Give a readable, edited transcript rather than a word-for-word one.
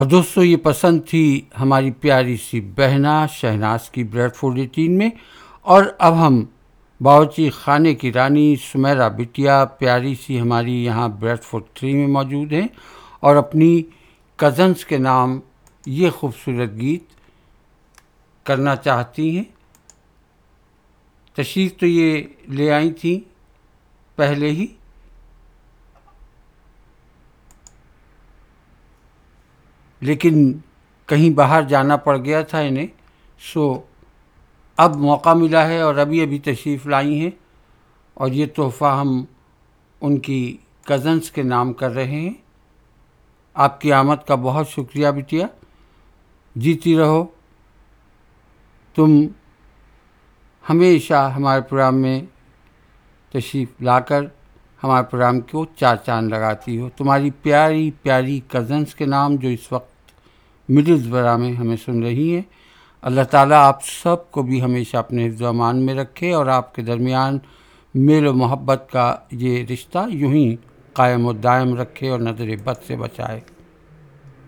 اور دوستو یہ پسند تھی ہماری پیاری سی بہنا شہناز کی بریڈ فوڈ 18 میں، اور اب ہم باورچی خانے کی رانی سمیرہ بٹیا پیاری سی ہماری یہاں بریڈ فوڈ 3 میں موجود ہیں اور اپنی کزنس کے نام یہ خوبصورت گیت کرنا چاہتی ہیں۔ تشریف تو یہ لے آئی تھیں پہلے ہی، لیکن کہیں باہر جانا پڑ گیا تھا انہیں، سو اب موقع ملا ہے اور ابھی تشریف لائی ہیں، اور یہ تحفہ ہم ان کی کزنس کے نام کر رہے ہیں۔ آپ کی آمد کا بہت شکریہ بٹیا، جیتی رہو، تم ہمیشہ ہمارے پروگرام میں تشریف لا کر ہمارے پروگرام کو چار چاند لگاتی ہو۔ تمہاری پیاری پیاری کزنس کے نام جو اس وقت مڈلز برا میں ہمیں سن رہی ہیں، اللہ تعالیٰ آپ سب کو بھی ہمیشہ اپنے حفظ و امان میں رکھے اور آپ کے درمیان میل و محبت کا یہ رشتہ یوں ہی قائم و دائم رکھے اور نظر بد سے بچائے۔